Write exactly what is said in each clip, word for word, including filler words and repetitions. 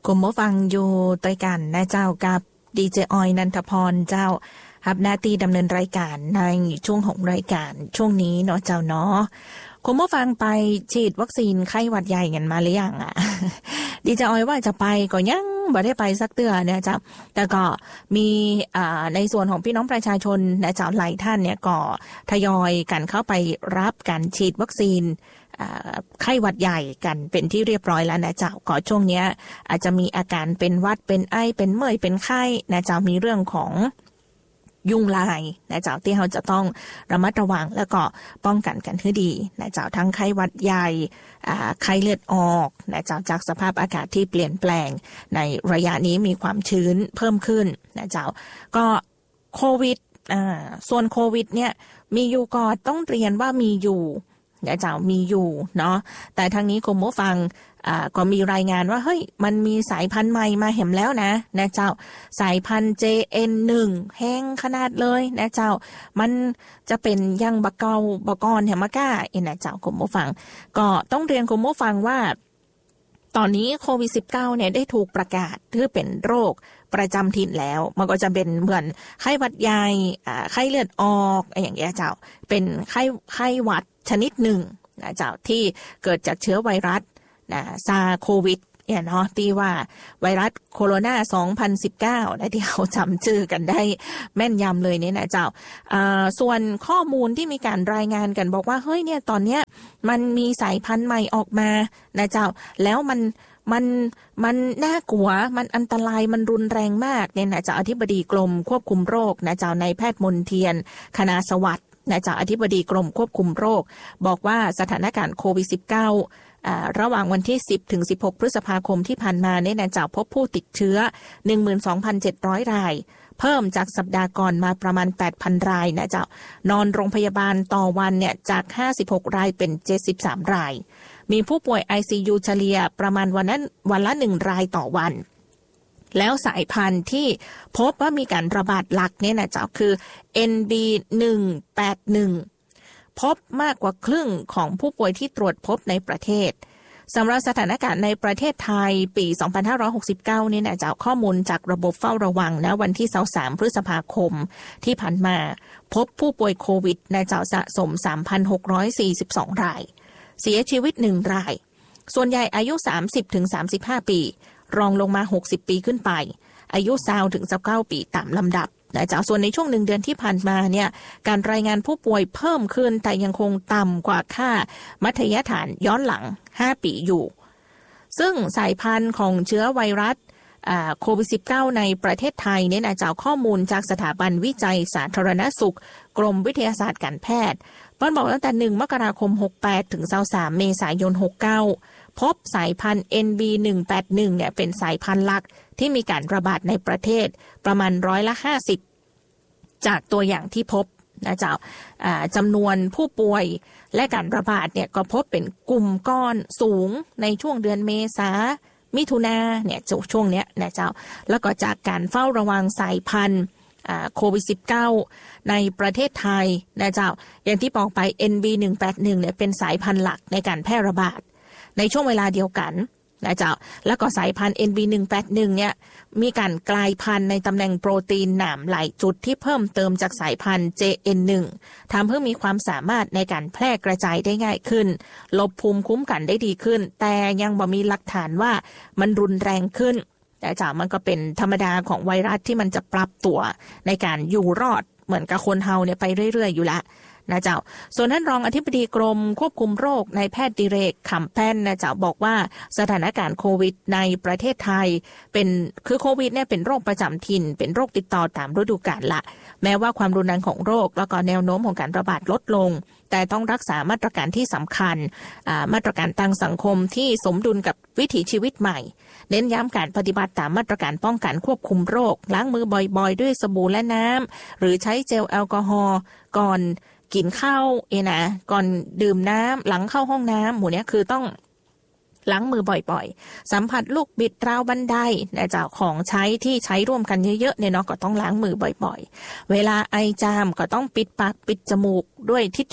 กลุ่มผู้ฟังอยู่ด้วยกันนะเจ้ากับดีเจออยนันทพรเจ้ารับหน้าที่ดำเนินรายการในช่วงของรายการช่วงนี้เนาะเจ้าเนาะคุณผู้ฟังไปฉีดวัคซีนไข้หวัดใหญ่กันมาหรือยังอ่ะ ดีเจออยว่าจะไปก็ยังบ่ได้ไปสักเตือเนี่ยเจ้าแต่ก็มีอ่าในส่วนของพี่น้องประชาชนนะเจ้าหลายท่านเนี่ยก็ทยอยกันเข้าไปรับการฉีดวัคซีนไข้หวัดใหญ่กันเป็นที่เรียบร้อยแล้วนะเจ้าก็ช่วงนี้อาจจะมีอาการเป็นหวัดเป็นไอเป็นเมื่อยเป็นไข้นะเจ้ามีเรื่องของยุงลายนะเจ้าที่เราจะต้องระมัดระวังแล้วก็ป้องกันกันให้ดีนะเจ้าทั้งไข้หวัดใหญ่ไข้เลือดออกนะเจ้าจากสภาพอากาศที่เปลี่ยนแปลงในระยะนี้มีความชื้นเพิ่มขึ้นนะเจ้าก็โควิดอ่าส่วนโควิดเนี่ยมีอยู่ก็ต้องเรียนว่ามีอยู่นะเจ้ามีอยู่เนาะแต่ทางนี้กรมผู้ฟังอ่าก็มีรายงานว่าเฮ้ยมันมีสายพันธุ์ใหม่มาเห็นแล้วนะนะเจ้าสายพันธุ์ เจ เอ็น หนึ่ง แห้งขนาดเลยนะเจ้ามันจะเป็นยังบะเกาบะกอนแฮมก้าเอ็นนะเจ้ากรมผู้ฟังก็ต้องเรียนกรมผู้ฟังว่าตอนนี้โควิด สิบเก้า เนี่ยได้ถูกประกาศถือเป็นโรคประจำถิ่นแล้วมันก็จะเป็นเหมือนไข้หวัดใหญ่อ่าไข้เลือดออกอย่างเงี้ยเจ้าเป็นไข้ไข้หวัดชนิดหนึ่งนะเจ้าที่เกิดจากเชื้อไวรัสนะซาโควิดเนี่ยเนาะที่ว่าไวรัสโคโรนาสองพันสิบเก้านะที่เขาจำชื่อกันได้แม่นยำเลยเนี่ยนะเจ้าอ่าส่วนข้อมูลที่มีการรายงานกันบอกว่าเฮ้ยเนี่ยตอนเนี้ยมันมีสายพันธุ์ใหม่ออกมานะเจ้าแล้วมันมันมันน่ากลัวมันอันตรายมันรุนแรงมากเนี่ยนะเจ้าอธิบดีกรมควบคุมโรคนะเจ้านายแพทย์มนเทียนคณาสวัสดิ์นะเจ้าอธิบดีกรมควบคุมโรคบอกว่าสถานการณ์โควิด สิบเก้า อ่าระหว่างวันที่สิบถึงสิบหกพฤษภาคมที่ผ่านมาเนี่ยนะเจ้าพบผู้ติดเชื้อ หนึ่งหมื่นสองพันเจ็ดร้อย รายเพิ่มจากสัปดาห์ก่อนมาประมาณ แปดพัน รายนะเจ้านอนโรงพยาบาลต่อวันเนี่ยจากห้าสิบหกรายเป็นเจ็ดสิบสามรายมีผู้ป่วย ไอ ซี ยู เฉลี่ยประมาณวันนั้นวันละหนึ่งรายต่อวันแล้วสายพันธุ์ที่พบว่ามีการระบาดหลักเนี่ยนะเจ้าคือ เอ็น บี หนึ่งแปดหนึ่ง พบมากกว่าครึ่งของผู้ป่วยที่ตรวจพบในประเทศสำหรับสถานการณ์ในประเทศไทยปีสองพันห้าร้อยหกสิบเก้านี่นะจากข้อมูลจากระบบเฝ้าระวังนะวันที่สามพฤษภาคมที่ผ่านมาพบผู้ป่วยโควิดในเจ้าสะสม สามพันหกร้อยสี่สิบสอง รายเสียชีวิตหนึ่งรายส่วนใหญ่อายุ สามสิบถึงสามสิบห้า ปีรองลงมาหกสิบปีขึ้นไปอายุยี่สิบถึงสิบเก้าปีตามลำดับนะจ๊ะส่วนในช่วงหนึ่งเดือนที่ผ่านมาเนี่ยการรายงานผู้ป่วยเพิ่มขึ้นแต่ยังคงต่ำกว่าค่ามัธยฐานย้อนหลังห้าปีอยู่ซึ่งสายพันธุ์ของเชื้อไวรัสโควิด สิบเก้า ในประเทศไทยเนี่ยนะจ๊ะข้อมูลจากสถาบันวิจัยสาธารณสุขกรมวิทยาศาสตร์การแพทย์เพิ่นบอกตั้งแต่หนึ่งมกราคมหกสิบแปดถึงยี่สิบสามเมษายนหกสิบเก้าพบสายพันธุ์ เอ็น บี หนึ่งแปดหนึ่ง เนี่ยเป็นสายพันธุ์หลักที่มีการระบาดในประเทศประมาณร้อยละห้าสิบจากตัวอย่างที่พบนะจ๊ะจำนวนผู้ป่วยและการระบาดเนี่ยก็พบเป็นกลุ่มก้อนสูงในช่วงเดือนเมษามิถุนาเนี่ยช่วงเนี้ยนะเจ้าแล้วก็จากการเฝ้าระวังสายพันธุ์โควิด สิบเก้า ในประเทศไทยนะเจ้าอย่างที่บอกไป เอ็น บี หนึ่งแปดหนึ่ง เนี่ยเป็นสายพันธุ์หลักในการแพร่ระบาดในช่วงเวลาเดียวกันนะเจ้าแล้วก็สายพันธุ์ เอ็น บี หนึ่งแปดหนึ่ง เนี่ยมีการกลายพันธุ์ในตำแหน่งโปรตีนหนามหลายจุดที่เพิ่มเติมจากสายพันธุ์ เจ เอ็น หนึ่ง ทำให้มีความสามารถในการแพร่กระจายได้ง่ายขึ้นลดภูมิคุ้มกันได้ดีขึ้นแต่ยังบ่มีหลักฐานว่ามันรุนแรงขึ้นแต่จ้ามันก็เป็นธรรมดาของไวรัสที่มันจะปรับตัวในการอยู่รอดเหมือนกับคนเฮาเนี่ยไปเรื่อยๆอยู่ละนะเจ้าส่วนท่านรองอธิบดีกรมควบคุมโรคนายแพทย์ดิเรกขำแป้นนะเจ้าบอกว่าสถานการณ์โควิดในประเทศไทยเป็นคือโควิดเนี่ยเป็นโรคประจำถิ่นเป็นโรคติดต่อตามฤดูกาลละแม้ว่าความรุนแรงของโรคแล้วก็แนวโน้มของการระบาดลดลงแต่ต้องรักษามาตรการที่สำคัญมาตรการทางสังคมที่สมดุลกับวิถีชีวิตใหม่เน้นย้ำการปฏิบัติตามมาตรการป้องกันควบคุมโรคล้างมือบ่อยๆด้วยสบู่และน้ำหรือใช้เจลแอลกอฮอล์ก่อนกินข้าวเอนะก่อนดื่มน้ำหลังเข้าห้องน้ำหมู่นี้คือต้องล้างมือบ่อยๆสัมผัสลูกบิดราวบันไดนะจ๊ะของใช้ที่ใช้ร่วมกันเยอะๆเนี่ยเนาะก็ต้องล้างมือบ่อยๆเวลาไอจามก็ต้องปิดปากปิดจมูกด้วยทิชชู่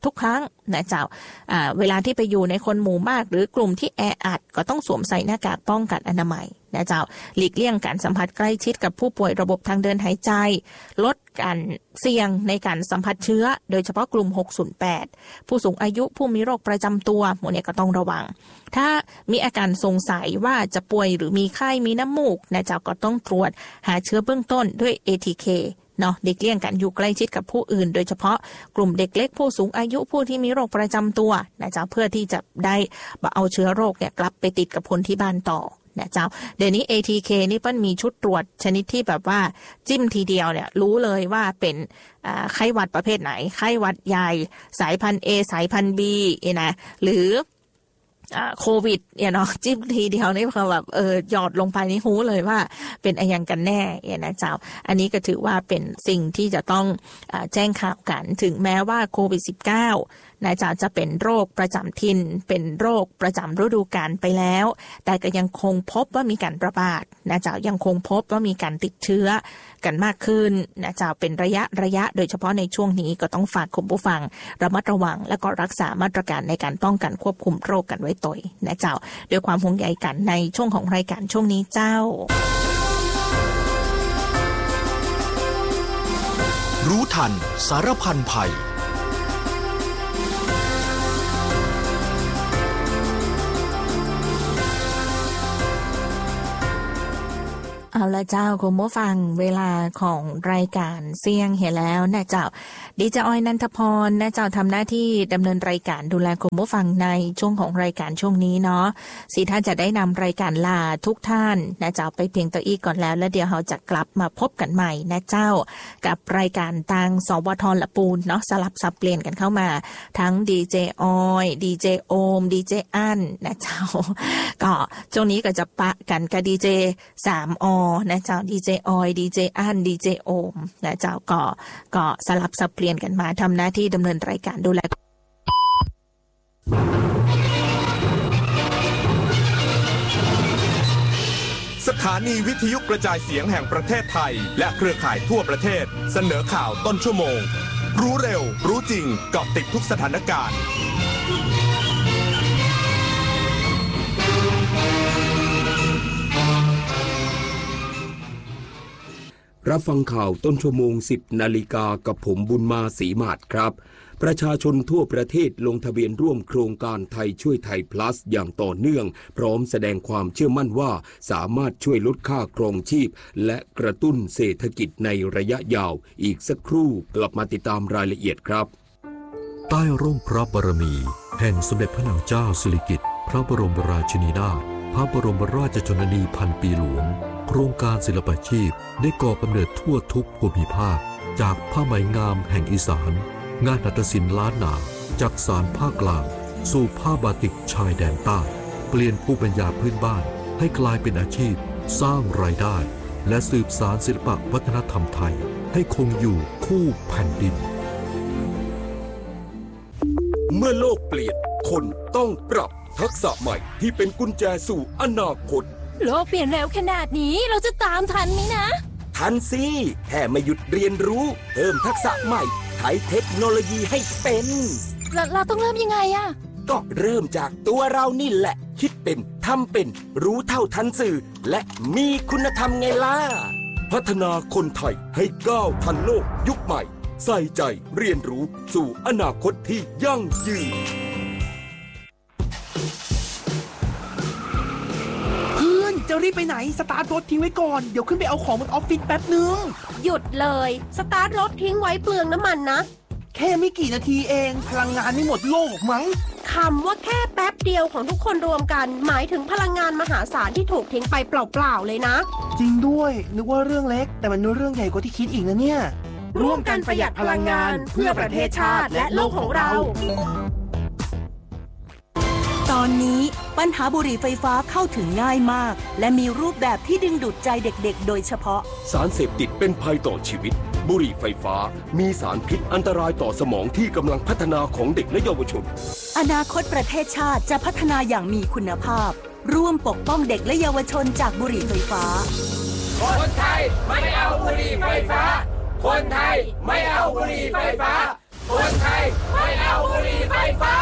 ทุกครั้งนะเจ้าอ่าเวลาที่ไปอยู่ในคนหมู่มากหรือกลุ่มที่แออัดก็ต้องสวมใส่หน้ากากป้องกันอนามัยนะเจ้าหลีกเลี่ยงการสัมผัสใกล้ชิดกับผู้ป่วยระบบทางเดินหายใจลดการเสี่ยงในการสัมผัสเชื้อโดยเฉพาะกลุ่มหกศูนย์แปดผู้สูงอายุผู้มีโรคประจำตัวพวกนี้ก็ต้องระวังถ้ามีอาการสงสัยว่าจะป่วยหรือมีไข้มีน้ำมูกนะเจ้าก็ต้องตรวจหาเชื้อเบื้องต้นด้วย เอ ที เค เนาะเด็กเลี่ยงกันอยู่ใกล้ชิดกับผู้อื่นโดยเฉพาะกลุ่มเด็กเล็กผู้สูงอายุผู้ที่มีโรคประจำตัวนะเจ้าเพื่อที่จะได้เอาเชื้อโรคเนี่ยกลับไปติดกับคนที่บ้านต่อนะเจ้าเดี๋ยวนี้ เอ ที เค นี่เปิ้ลมีชุดตรวจชนิดที่แบบว่าจิ้มทีเดียวเนี่ยรู้เลยว่าเป็นไข้หวัดประเภทไหนไข้หวัดใหญ่สายพันธุ์ A สายพันธุ์ B นะหรือโควิดเนี่ยเนาะจิ้มทีเดียวนี่พอแบบเออหยอดลงไปนี่หูเลยว่าเป็นอะไรกันแน่เนี่ยนะเจ้าอันนี้ก็ถือว่าเป็นสิ่งที่จะต้องอ่าแจ้งข่าวกันถึงแม้ว่าโควิด สิบเก้า นะเจ้าจะเป็นโรคประจำถิ่นเป็นโรคประจำฤดูกาลไปแล้วแต่ก็ยังคงพบว่ามีการระบาดนะเจ้ายังคงพบว่ามีการติดเชื้อกันมากขึ้นนะเจ้าเป็นระยะระยะโดยเฉพาะในช่วงนี้ก็ต้องฝากคุณผู้ฟังระมัดระวังและก็รักษามาตรการในการป้องกันควบคุมโรคกันไว้ตัวนะเจ้าด้วยความห่วงใยกันในช่วงของรายการช่วงนี้เจ้ารู้ทันสารพันภัยเอาละเจ้าคุณผู้ฟังเวลาของรายการเสี่ยงเห็นแล้วนะเจ้าดีเจออยนันทพรนะเจ้าทำหน้าที่ดำเนินรายการดูแลคุณผู้ฟังในช่วงของรายการช่วงนี้เนาะสิท่านจะได้นำรายการลาทุกท่านนะเจ้าไปเพียงตัวอีกก่อนแล้วแล้วเดี๋ยวเราจะกลับมาพบกันใหม่นะเจ้ากับรายการทางสวทละปูนเนาะสลับสับเปลี่ยนกันเข้ามาทั้งดีเจออยดีเจโอมดีเจอั้นนะเจ้าก็ช่วงนี้ก็จะปะกันกับดีเจสามอนะเจ้าดีเจออยดีเจอั้นดีเจโอมนะเจ้าก็ก็สลับสับเปลี่ยนกันมาทำหน้าที่ดำเนินรายการดูแลสถานีวิทยุกระจายเสียงแห่งประเทศไทยและเครือข่ายทั่วประเทศเสนอข่าวต้นชั่วโมงรู้เร็วรู้จริงเกาะติดทุกสถานการณ์รับฟังข่าวต้นชั่วโมง สิบนาฬิกากับผมบุญมาศรีมาศครับประชาชนทั่วประเทศลงทะเบียนร่วมโครงการไทยช่วยไทย plus อย่างต่อเนื่องพร้อมแสดงความเชื่อมั่นว่าสามารถช่วยลดค่าครองชีพและกระตุ้นเศรษฐกิจในระยะยาวอีกสักครู่กลับมาติดตามรายละเอียดครับใต้ร่มพระบารมีแห่งสมเด็จพระนางเจ้าสิริกิติ์พระบรมราชินีนาถพระบรมราชชนนีพันปีหลวงโครงการศิลปาชีพได้ก่อกำเนิดทั่วทุกภูมิภาคจากผ้าไหมงามแห่งอีสานงานหัตถศิลป์ล้านนาจากสานภาคกลางสู่ผ้าบาติกชายแดนใต้เปลี่ยนภูมิปัญญาพื้นบ้านให้กลายเป็นอาชีพสร้างรายได้และสืบสานศิลปวัฒนธรรมไทยให้คงอยู่คู่แผ่นดินเมื่อโลกเปลี่ยนคนต้องปรับทักษะใหม่ที่เป็นกุญแจสู่อนาคตโลกเปลี่ยนเร็วขนาดนี้เราจะตามทันไหมนะทันสิแค่ไม่หยุดเรียนรู้เพิ่มทักษะใหม่ใช้เทคโนโลยีให้เป็นเราเราต้องเริ่มยังไงอะก็เริ่มจากตัวเรานี่แหละคิดเป็นทำเป็นรู้เท่าทันสื่อและมีคุณธรรมไงล่ะพัฒนาคนไทยให้ก้าวทันโลกยุคใหม่ใส่ใจเรียนรู้สู่อนาคตที่ยั่งยืนจะรีบไปไหนสตาร์ทรถทิ้งไว้ก่อนเดี๋ยวขึ้นไปเอาของบนออฟฟิศแป๊บนึงหยุดเลยสตาร์ทรถทิ้งไว้เปลืองน้ำมันนะแค่ไม่กี่นาทีเองพลังงานไม่หมดโลกมั้งคำว่าแค่แป๊บเดียวของทุกคนรวมกันหมายถึงพลังงานมหาศาลที่ถูกทิ้งไปเปล่าๆเลยนะจริงด้วยนึกว่าเรื่องเล็กแต่มันเรื่องใหญ่กว่าที่คิดอีกนะเนี่ยร่วมกันประหยัดพลังงานเพื่อประเทศชาติและโลกของเราตอนนี้ปัญหาบุหรี่ไฟฟ้าเข้าถึงง่ายมากและมีรูปแบบที่ดึงดูดใจเด็กๆโดยเฉพาะสารเสพติดเป็นภัยต่อชีวิตบุหรี่ไฟฟ้ามีสารพิษอันตรายต่อสมองที่กำลังพัฒนาของเด็กและเยาวชนอนาคตประเทศชาติจะพัฒนาอย่างมีคุณภาพร่วมปกป้องเด็กและเยาวชนจากบุหรี่ไฟฟ้าคนไทยไม่เอาบุหรี่ไฟฟ้าคนไทยไม่เอาบุหรี่ไฟฟ้าคนไทยไม่เอาบุหรี่ไฟฟ้า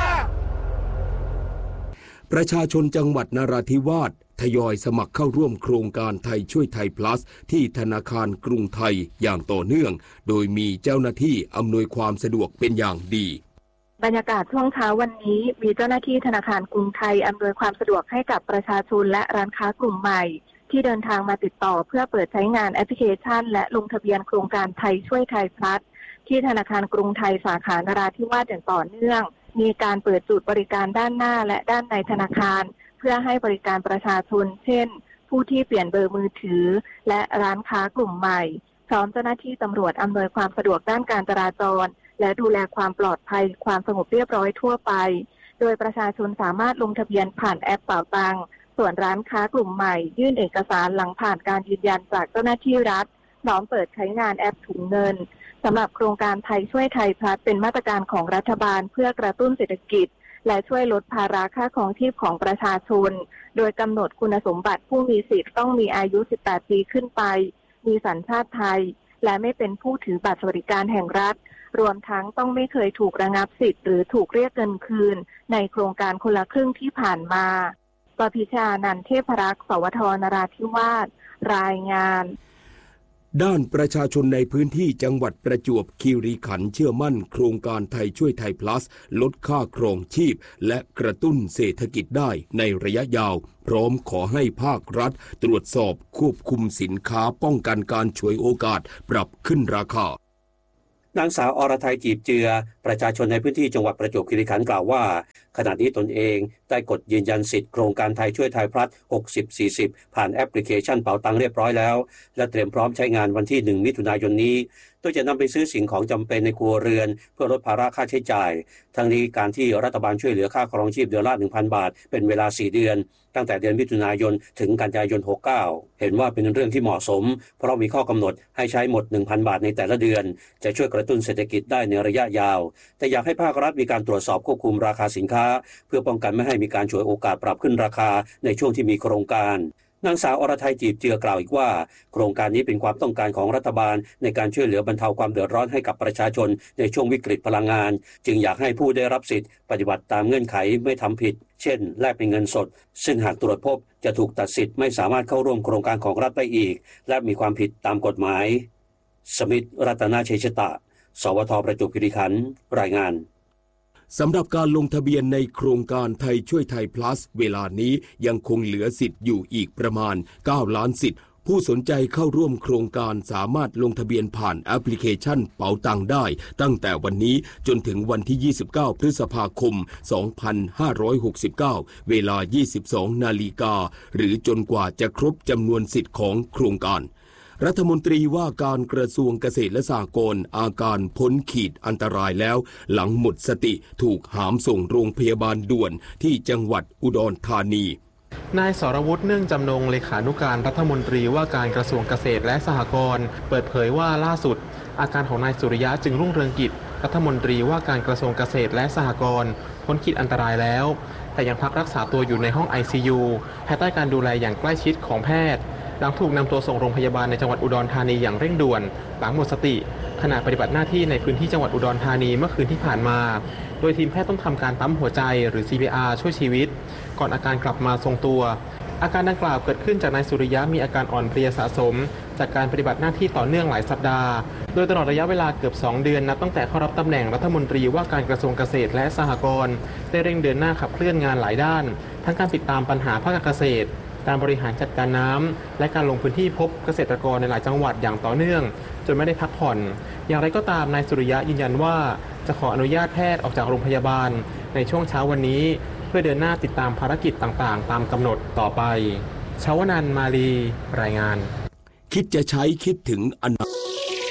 ประชาชนจังหวัดนราธิวาสทยอยสมัครเข้าร่วมโครงการไทยช่วยไทย plus ที่ธนาคารกรุงไทยอย่างต่อเนื่องโดยมีเจ้าหน้าที่อำนวยความสะดวกเป็นอย่างดีบรรยากาศช่วงเช้าวันนี้มีเจ้าหน้าที่ธนาคารกรุงไทยอำนวยความสะดวกให้กับประชาชนและร้านค้ากลุ่มใหม่ที่เดินทางมาติดต่อเพื่อเปิดใช้งานแอปพลิเคชันและลงทะเบียนโครงการไทยช่วยไทย plus ที่ธนาคารกรุงไทยสาขานราธิวาสอย่างต่อเนื่องมีการเปิดจุดบริการด้านหน้าและด้านในธนาคารเพื่อให้บริการประชาชนเช่นผู้ที่เปลี่ยนเบอร์มือถือและร้านค้ากลุ่มใหม่พร้อมเจ้าหน้าที่ตำรวจอำนวยความสะดวกด้านการจราจรและดูแลความปลอดภัยความสงบเรียบร้อยทั่วไปโดยประชาชนสามารถลงทะเบียนผ่านแอปเป๋าตังค์ส่วนร้านค้ากลุ่มใหม่ยื่นเอกสารหลังผ่านการยืนยันจากเจ้าหน้าที่รัฐพร้อมเปิดใช้งานแอปถุงเงินสำหรับโครงการไทยช่วยไทย plus เป็นมาตรการของรัฐบาลเพื่อกระตุ้นเศรษฐกิจและช่วยลดภาระค่าครองชีพของประชาชนโดยกำหนดคุณสมบัติผู้มีสิทธิ์ต้องมีอายุสิบแปดปีขึ้นไปมีสัญชาติไทยและไม่เป็นผู้ถือบัตรสวัสดิการแห่งรัฐรวมทั้งต้องไม่เคยถูกระงับสิทธิ์หรือถูกเรียกเงินคืนในโครงการคนละครึ่งที่ผ่านมาปพิชานันท์เทพรักษ์สวทนราธิวาสรายงานด้านประชาชนในพื้นที่จังหวัดประจวบคีรีขันธ์เชื่อมั่นโครงการไทยช่วยไทย plus ลดค่าครองชีพและกระตุ้นเศรษฐกิจได้ในระยะยาวพร้อมขอให้ภาครัฐตรวจสอบควบคุมสินค้าป้องกันการฉวยโอกาสปรับขึ้นราคานางสาวอรทัยจีบเจือประชาชนในพื้นที่จังหวัดประจวบคีรีขันธ์กล่าวว่าขณะนี้ตนเองได้กดยืนยันสิทธิ์โครงการไทยช่วยไทย plus หกสิบ สี่สิบผ่านแอปพลิเคชันเป๋าตังค์เรียบร้อยแล้วและเตรียมพร้อมใช้งานวันที่หนึ่งมิถุนายนนี้โดยจะนำไปซื้อสิ่งของจำเป็นในครัวเรือนเพื่อลดภาระค่าใช้จ่ายทั้งนี้การที่รัฐบาลช่วยเหลือค่าครองชีพเดือนละ หนึ่งพัน บาทเป็นเวลาสี่เดือนตั้งแต่เดือนมิถุนายนถึงกันยายนหกสิบเก้าเห็นว่าเป็นเรื่องที่เหมาะสมเพราะมีข้อกำหนดให้ใช้หมด หนึ่งพัน บาทในแต่ละเดือนจะช่วยกระตุ้นเศรษฐกิจได้ในระยะยาวแต่อยากให้ภาครัฐมีการตรวจสอบควบคุมราคาสินค้าเพื่อป้องกันไม่ให้มีการฉวยโอกาสปรับขึ้นราคาในช่วงที่มีโครงการนางสาวอรทัยจีบเจือกล่าวอีกว่าโครงการนี้เป็นความต้องการของรัฐบาลในการช่วยเหลือบรรเทาความเดือดร้อนให้กับประชาชนในช่วงวิกฤตพลังงานจึงอยากให้ผู้ได้รับสิทธิ์ปฏิบัติตามเงื่อนไขไม่ทำผิดเช่นแลกเป็นเงินสดซึ่งหากตรวจพบจะถูกตัดสิทธิ์ไม่สามารถเข้าร่วมโครงการของรัฐได้อีกและมีความผิดตามกฎหมายสมิทธิ์รัตนเชษตะสวทประจวบคีรีขันธ์รายงานสำหรับการลงทะเบียนในโครงการไทยช่วยไทย plus เวลานี้ยังคงเหลือสิทธิ์อยู่อีกประมาณเก้าล้านสิทธิ์ผู้สนใจเข้าร่วมโครงการสามารถลงทะเบียนผ่านแอปพลิเคชันเป๋าตังค์ได้ตั้งแต่วันนี้จนถึงวันที่ยี่สิบเก้าพฤษภาคมสองพันห้าร้อยหกสิบเก้าเวลา ยี่สิบสองนาฬิกาหรือจนกว่าจะครบจำนวนสิทธิ์ของโครงการรัฐมนตรีว่าการกระทรวงเกษตรและสหกรณ์อาการพ้นขีดอันตรายแล้วหลังหมดสติถูกหามส่งโรงพยาบาลด่วนที่จังหวัดอุดรธานีนายสรวุฒิเนื่องจำนงเลขานุการรัฐมนตรีว่าการกระทรวงเกษตรและสหกรณ์เปิดเผยว่าล่าสุดอาการของนายสุริยะจึงรุ่งเรืองกิจรัฐมนตรีว่าการกระทรวงเกษตรและสหกรณ์พ้นขีดอันตรายแล้วแต่ยังพักรักษาตัวอยู่ในห้อง ไอ ซี ยู ภายใต้การดูแลอย่างใกล้ชิดของแพทย์หลังถูกนำตัวส่งโรงพยาบาลในจังหวัดอุดรธานีอย่างเร่งด่วนหลังหมดสติขณะปฏิบัติหน้าที่ในพื้นที่จังหวัดอุดรธานีเมื่อคืนที่ผ่านมาโดยทีมแพทย์ต้องทำการปั๊มหัวใจหรือ ซี พี อาร์ ช่วยชีวิตก่อนอาการกลับมาทรงตัวอาการดังกล่าวเกิดขึ้นจากนายสุริยะมีอาการอ่อนเพลียสะสมจากการปฏิบัติหน้าที่ต่อเนื่องหลายสัปดาห์โดยตลอดระยะเวลาเกือบสองเดือนนับตั้งแต่เข้ารับตำแหน่งรัฐมนตรีว่าการกระทรวงเกษตรและสหกรณ์ได้เร่งเดินหน้าขับเคลื่อนงานหลายด้านทั้งการติดตามปัญหาภาคเกษตรการบริหารจัดการน้ำและการลงพื้นที่พบเกษตรกรในหลายจังหวัดอย่างต่อเนื่องจนไม่ได้พักผ่อนอย่างไรก็ตามนายสุริยะยืนยันว่าจะขออนุญาตแพทย์ออกจากโรงพยาบาลในช่วงเช้าวันนี้เพื่อเดินหน้าติดตามภารกิจต่างๆตามกำหนดต่อไปชวนันท์มาลีรายงานคิดจะใช้คิดถึงอนาคต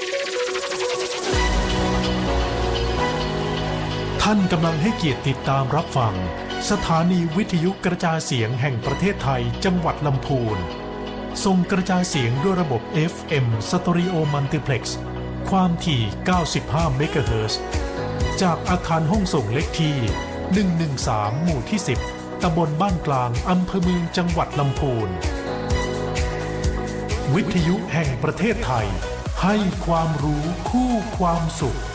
ท่านกำลังให้เกียรติติดตามรับฟังสถานีวิทยุกระจายเสียงแห่งประเทศไทยจังหวัดลำพูนส่งกระจายเสียงด้วยระบบ เอฟ เอ็ม Stereo Multiplex ความถี่เก้าสิบห้าเมกะเฮิรตซ์จากอาคารห้องส่งเลขที่หนึ่งหนึ่งสามหมู่ที่สิบตำบลบ้านกลางอำเภอเมืองจังหวัดลำพูนวิทยุแห่งประเทศไทยให้ความรู้คู่ความสุข